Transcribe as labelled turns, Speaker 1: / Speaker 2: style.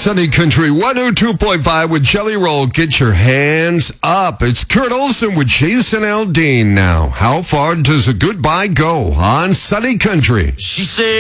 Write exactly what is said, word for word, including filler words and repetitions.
Speaker 1: Sunny Country one oh two point five with Jelly Roll. Get your hands up. It's Kurt Olson with Jason Aldean now. How far does a goodbye go on Sunny Country?
Speaker 2: She said.